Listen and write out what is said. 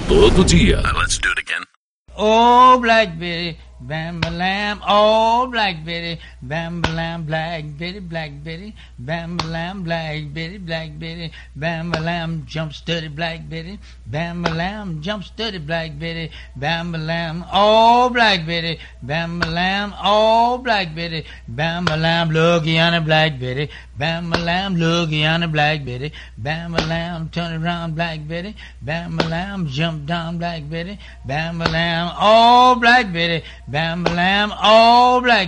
todo dia. Let's do it again. Oh, Black Betty, bam-ba-lam. Oh, Black Betty, bam-ba-lam. Black Betty, Black Betty, bam-ba-lam. Black Betty, Black Betty, bam-ba-lam. Jump steady, Black Betty, bam-ba-lam. Jump steady, Black Betty, bam-ba-lam. Oh, Black Betty, bam-ba-lam. Oh, Black Betty, bam-ba-lam. Looky on the Black Betty, bam-ba-lam. Looky on the Black Betty, bam-ba-lam. Turn around, Black Betty, bam-ba-lam. Jump down, Black Betty, bam-ba-lam. Oh, Black Betty, bam-ba-lam. Oh, Black